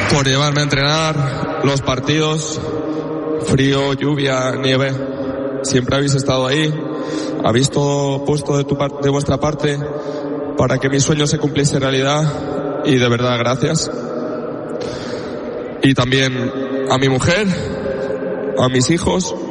por llevarme a entrenar, los partidos, frío, lluvia, nieve. Siempre habéis estado ahí, habéis todo puesto de vuestra parte para que mi sueño se cumpliese realidad, y de verdad gracias. Y también a mi mujer, a mis hijos,